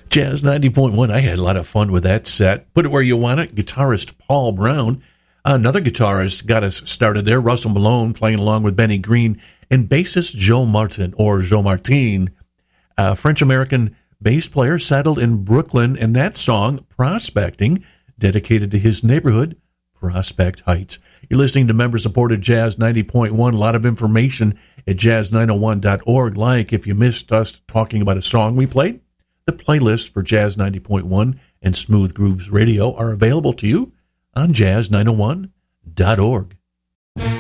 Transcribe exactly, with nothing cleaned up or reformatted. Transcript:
Jazz ninety point one, I had a lot of fun with that set. Put It Where You Want It, guitarist Paul Brown. Another guitarist got us started there, Russell Malone, playing along with Benny Green, and bassist Joe Martin, or Joe Martin, a French-American bass player settled in Brooklyn, and that song, Prospecting, dedicated to his neighborhood, Prospect Heights. You're listening to member-supported Jazz ninety point one. A lot of information at jazz nine oh one dot org. Like, if you missed us talking about a song we played, the playlist for Jazz ninety point one and Smooth Grooves Radio are available to you on jazz nine oh one dot org.